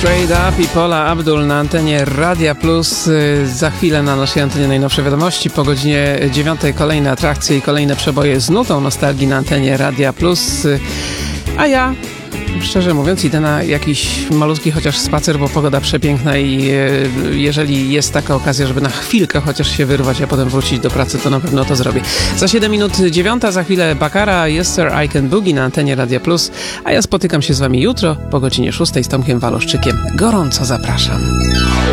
Straight Up i Paula Abdul na antenie Radia Plus. Za chwilę na naszej antenie najnowsze wiadomości. Po godzinie 9 kolejne atrakcje i kolejne przeboje z nutą nostalgii na antenie Radia Plus. A ja, szczerze mówiąc, idę na jakiś malutki chociaż spacer, bo pogoda przepiękna i jeżeli jest taka okazja, żeby na chwilkę chociaż się wyrwać, a potem wrócić do pracy, to na pewno to zrobię. Za 7 minut 9, za chwilę Bakara, Yes Sir, I Can Boogie na antenie Radia Plus, a ja spotykam się z wami jutro po godzinie 6 z Tomkiem Waloszczykiem. Gorąco zapraszam.